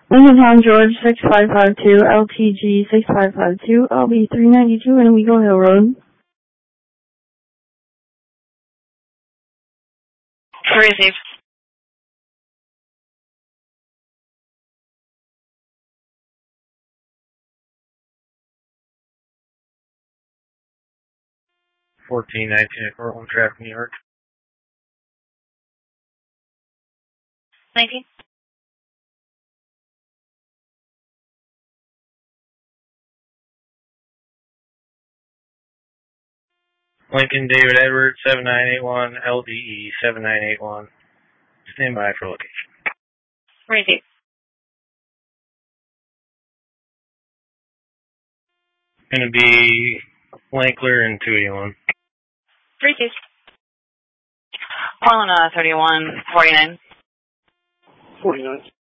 Lincoln Town, George 6552, LTG 6552, LB 392, and Eagle Hill Road. Receive. $14.19 at Cortland Traffic, New York. 19. Lincoln David Edwards 7981, LDE 7981. Stand by for location. Receive. Going to be Lankler and 281. Receive. Portland 31, 49. 49.